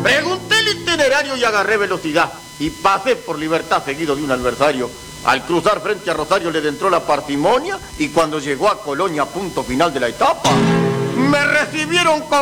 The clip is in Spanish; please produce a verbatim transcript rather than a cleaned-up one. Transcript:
Pregunté el itinerario y agarré velocidad. Y pasé por Libertad seguido de un adversario. Al cruzar frente a Rosario le entró la parsimonia y cuando llegó a Colonia, punto final de la etapa, me recibieron con